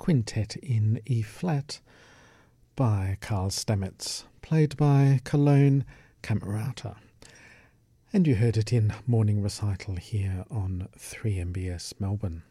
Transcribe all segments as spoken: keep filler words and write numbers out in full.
Quintet in E-flat by Carl Stamets, played by Cologne Camerata. And you heard it in morning recital here on three M B S Melbourne.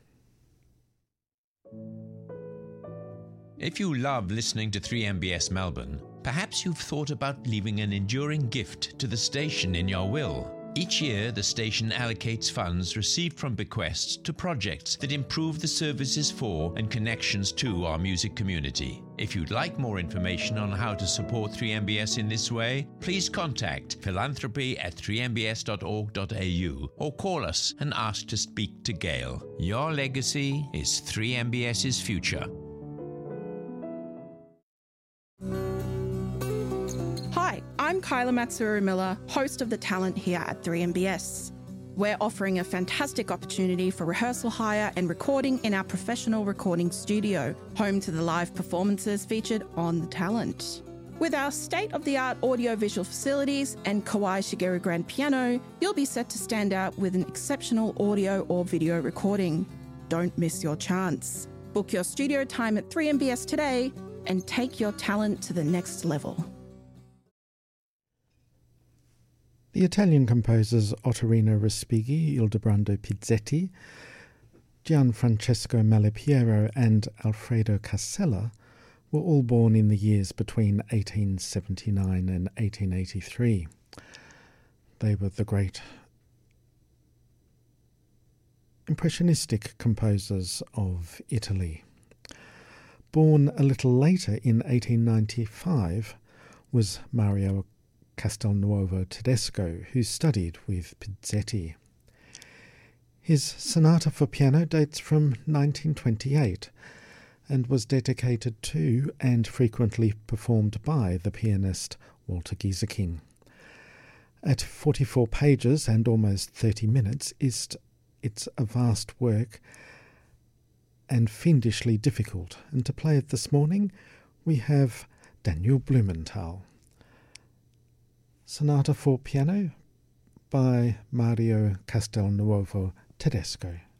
If you love listening to three M B S Melbourne, perhaps you've thought about leaving an enduring gift to the station in your will. Each year, the station allocates funds received from bequests to projects that improve the services for and connections to our music community. If you'd like more information on how to support three M B S in this way, please contact philanthropy at three m b s dot org dot a u or call us and ask to speak to Gail. Your legacy is three M B S's future. Hi, I'm Kyla Matsuru-Miller, host of The Talent here at three M B S. We're offering a fantastic opportunity for rehearsal hire and recording in our professional recording studio, home to the live performances featured on The Talent. With our state-of-the-art audio-visual facilities and Kawai Shigeru grand piano, you'll be set to stand out with an exceptional audio or video recording. Don't miss your chance. Book your studio time at three M B S today and take your talent to the next level. The Italian composers Ottorino Respighi, Ildebrando Pizzetti, Gianfrancesco Malipiero and Alfredo Casella were all born in the years between eighteen seventy-nine and eighteen eighty-three. They were the great impressionistic composers of Italy. Born a little later in eighteen ninety-five was Mario Castelnuovo Tedesco, who studied with Pizzetti. His sonata for piano dates from nineteen twenty-eight and was dedicated to and frequently performed by the pianist Walter Gieseking. At forty-four pages and almost thirty minutes, it's a vast work and fiendishly difficult, and to play it this morning we have Daniel Blumenthal. Sonata for piano by Mario Castelnuovo Tedesco.